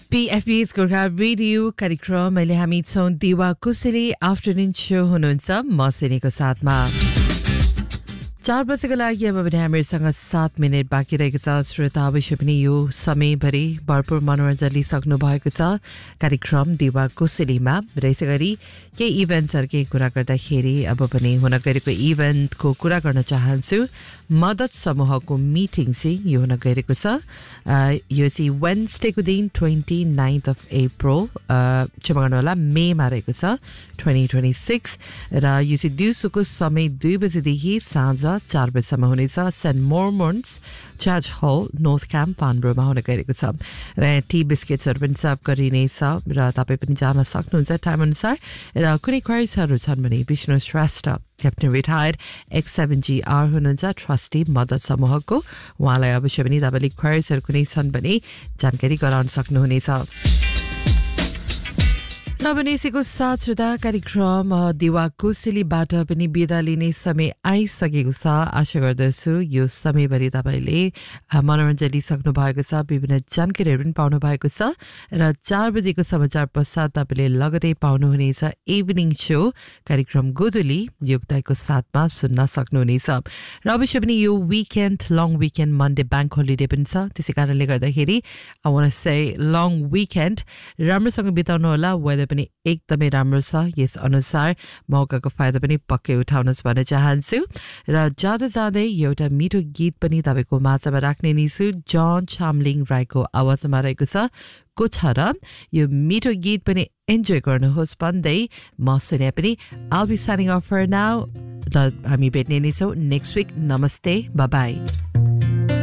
PFB's Gorkha radio कार्यक्रम अहिले हामी छौं दिवा कुशली आफ्टरनुन शो हुनुहुन्छ म सिनेको साथमा 4 बजेको लागि अब भने हामीसँग 7 मिनेट बाँकी रहेको छ श्रोता अवश्य पनि यो समयभरि भरपूर मनोरञ्जन लिइसक्नु भएको छ कार्यक्रम दिवा कुशलीमा यसै गरी के इभेन्ट्सहरुकै कुरा गर्दाखेरि अब पनि हुन गएको इभेन्टको कुरा गर्न चाहन्छु मदत समूहको मिटिङ चाहिँ यो हुन गएको छ यो चाहिँ वेडनेसडेको दिन 29th of April क्षमा गर्नु होला मेमा रहेको छ 2026 र यो चाहिँ दिउँसोको समय 2 बजेदेखि साँझ 4 बजेसम्म हुनेछ सेन्ट मोर्मन्स चर्च हल नर्थ क्याम्प पान्ब्रोमा हुन गएको छ र टी बिस्किट्सहरु पनि सर्भ गरिनेछ र तपाईं पनि जान सक्नुहुन्छ टाइम अनुसार र कुनै क्वेरिजहरु छन् भने Vishnu Shrestha captain retired X7GR हुनुहुन्छ ट्रस्टी मदत समूहको उहाँलाई अवश्य पनि तपाईले क्वेरिजहरु कुनै छन् भने जानकारी गराउन सक्नुहुनेछ नबनेसेको साथ श्रोता कार्यक्रम दिवा कुशलीबाट पनि बिदा लिने समय आइसकेको छ आशा गर्दछु यो समयभरि तपाईले मनोरञ्जन लिइसक्नु भएको छ विभिन्न जानकारीहरू पनि पाउनु भएको छ र 4 बजेको समाचार पश्चात तपाईले लगतै पाउनुहुनेछ इभिनिङ शो कार्यक्रम गोधुली योगदायको साथमा सुन्न सक्नुहुनेछ र अवश्य पनि यो weekend long weekend Monday bank holiday पनि छ त्यसै कारणले गर्दाखेरि I want to say long weekend राम्रोसँग बिताउनु होला वेदर पनि एकदमै राम्रो छ यस अनुसार मौकाको फाइदा पनि पक्कै उठाउनुहोस् भन्न चाहन्छु र जाँदा जाँदै एउटा मिठो गीत पनि तपाईको माझमा राख्ने नि छु जन चामलिङ राईको आवाजमा रहेको छ को छ र यो मिठो गीत पनि एन्जोय गर्नुहोस् भन्दै म सुने पनि I'll be signing off for now हामी भेट्ने नै छौं नेक्स्ट वीक नमस्ते बाइ बाइ